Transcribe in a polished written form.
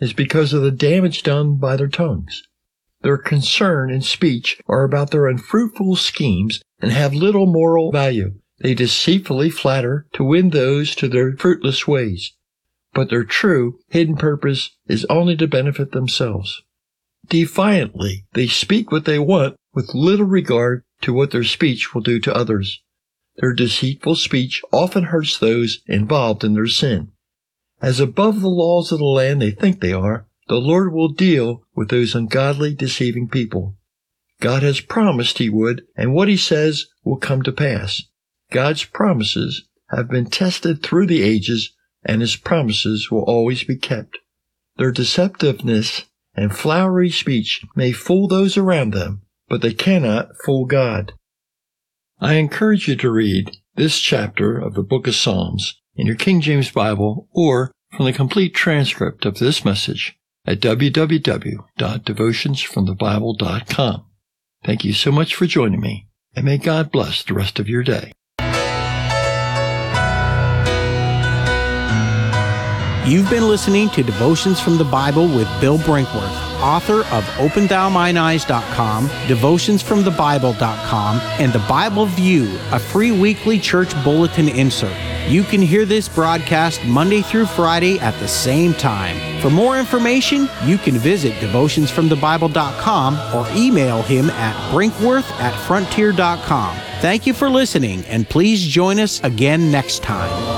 is because of the damage done by their tongues. Their concern and speech are about their unfruitful schemes and have little moral value. They deceitfully flatter to win those to their fruitless ways, but their true, hidden purpose is only to benefit themselves. Defiantly, they speak what they want with little regard to what their speech will do to others. Their deceitful speech often hurts those involved in their sin. As above the laws of the land they think they are, the Lord will deal with those ungodly, deceiving people. God has promised He would, and what He says will come to pass. God's promises have been tested through the ages, and His promises will always be kept. Their deceptiveness and flowery speech may fool those around them, but they cannot fool God. I encourage you to read this chapter of the book of Psalms in your King James Bible or from the complete transcript of this message at www.devutionsfromthebible.com. Thank you so much for joining me, and may God bless the rest of your day. You've been listening to Devotions from the Bible with Bill Brinkworth, author of OpenThouMineEyes.com, DevutionsFromTheBible.com, and The Bible View, a free weekly church bulletin insert. You can hear this broadcast Monday through Friday at the same time. For more information, you can visit DevutionsFromTheBible.com or email him at Brinkworth@Frontier.com. Thank you for listening, and please join us again next time.